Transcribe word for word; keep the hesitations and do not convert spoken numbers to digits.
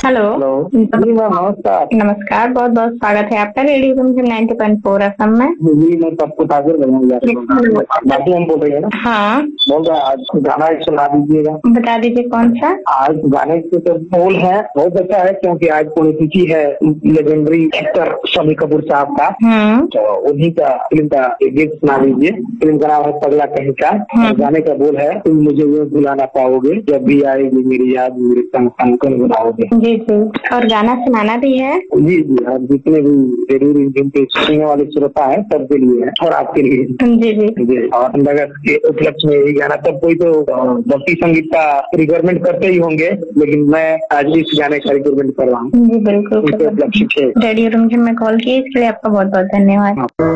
Hello. Hello जी ma'am, नमस्कार। नमस्कार, बहुत बहुत स्वागत है आपका रेडियो रिमझिम नाइन्टी पॉइंट फोर एफएम में। जी मैं सबको ताज़र बनाऊंगा। बाकी हम बोल रहे हैं ना। हाँ, बोल रहे हैं, आज गाना एक सुना दीजिएगा। बता दीजिए कौन सा। आज गाने के तो बोल है बहुत अच्छा है, क्योंकि आज पुण्यतिथि है लेजेंडरी एक्टर शम्मी कपूर साहब का। हम्म तो उन्हीं का फिल्म का एक गीत सुना दीजिए। फिल्म का नाम है पगला कहीं का। और गाने का बोल है, तुम मुझे वो भुला ना पाओगे, जब भी आएगी मेरी याद मेरे संग संग कौन बुलाओगे। जी जी, और गाना सुनाना भी है। जी जी, और जितने भी रेडियो रिमझिम के सुनने वाले श्रोता है सबके लिए है और आपके लिए। जी जी जी, और नगर के उपलक्ष्य में यही गाना, सब कोई तो भक्ति संगीत का रिक्वायरमेंट करते ही होंगे, लेकिन मैं आज इस गाने का रिक्वायरमेंट कर रहा हूँ। जी बिल्कुल। उनके उपलक्ष्य से रेडियो रिमझिम में कॉल किए इसके लिए आपका बहुत बहुत धन्यवाद।